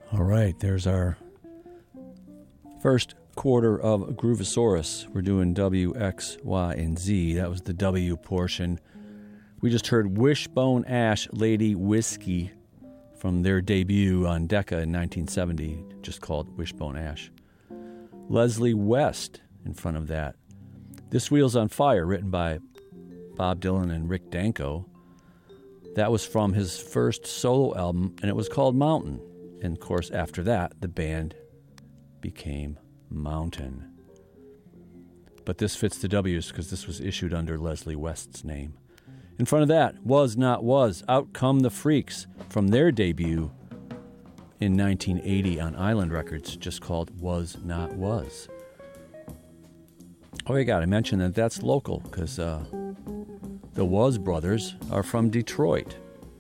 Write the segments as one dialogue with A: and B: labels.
A: All right, there's our first quarter of Groovosaurus. We're doing W, X, Y, and Z. That was the W portion. We just heard Wishbone Ash Lady Whiskey from their debut on Decca in 1970, just called Wishbone Ash. Leslie West in front of that. This Wheel's on Fire, written by Bob Dylan and Rick Danko. That was from his first solo album, and it was called Mountain. And, of course, after that, the band became Mountain. But this fits the W's because this was issued under Leslie West's name. In front of that, Was Not Was, Out Come the Freaks, from their debut in 1980 on Island Records, just called Was Not Was. Oh, you got to mention that that's local because the Was Brothers are from Detroit.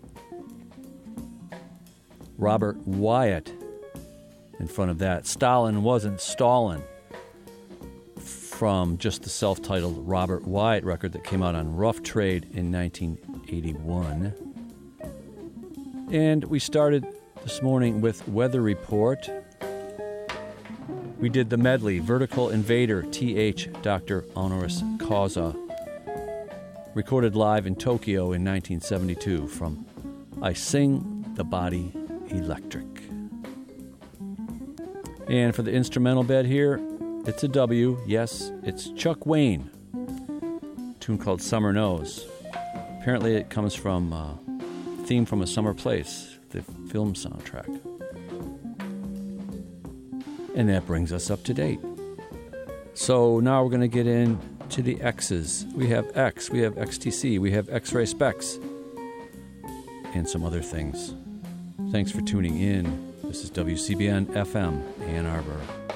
A: Robert Wyatt in front of that. Stalin Wasn't Stallin', from just the self-titled Robert Wyatt record that came out on Rough Trade in 1981. And we started this morning with Weather Report. We did the medley, Vertical Invader, T.H. Dr. Honoris Causa, recorded live in Tokyo in 1972 from I Sing the Body Electric. And for the instrumental bed here, it's a W. Yes, it's Chuck Wayne. A tune called Summer Knows. Apparently it comes from Theme from a Summer Place, the film soundtrack. And that brings us up to date. So now we're going to get into the X's. We have X, we have XTC, we have X-Ray Specs, and some other things. Thanks for tuning in. This is WCBN FM, Ann Arbor.